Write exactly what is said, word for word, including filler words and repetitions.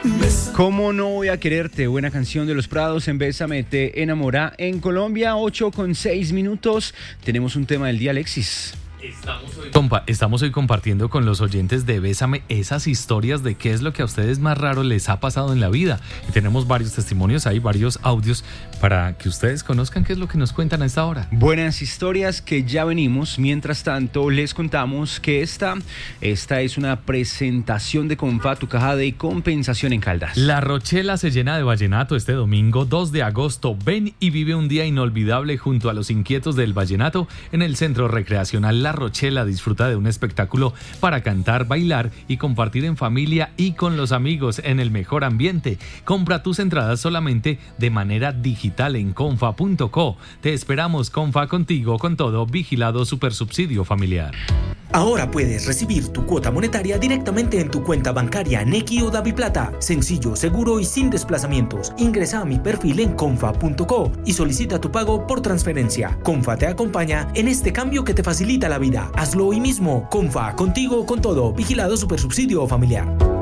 ¿Cómo no voy a quererte? Buena canción de Los Prados en Bésame te enamora. En Colombia, ocho con seis minutos. Tenemos un tema del día, Alexis. Estamos hoy, compa- estamos hoy compartiendo con los oyentes de Bésame esas historias de qué es lo que a ustedes más raro les ha pasado en la vida. Y tenemos varios testimonios, hay varios audios para que ustedes conozcan qué es lo que nos cuentan a esta hora. Buenas historias que ya venimos. Mientras tanto, les contamos que esta, esta es una presentación de Comfa, tu caja de compensación en Caldas. La Rochela se llena de vallenato este domingo dos de agosto. Ven y vive un día inolvidable junto a los inquietos del vallenato en el Centro Recreacional La Rochela. Disfruta de un espectáculo para cantar, bailar y compartir en familia y con los amigos en el mejor ambiente. Compra tus entradas solamente de manera digital en confa punto co. Te esperamos. Confa, contigo con todo. Vigilado Supersubsidio Familiar. Ahora puedes recibir tu cuota monetaria directamente en tu cuenta bancaria Nequi o DaviPlata. Sencillo, seguro y sin desplazamientos. Ingresa a mi perfil en confa punto co y solicita tu pago por transferencia. Confa te acompaña en este cambio que te facilita la vida. Hazlo hoy mismo. Confa, contigo con todo. Vigilado Supersubsidio Familiar.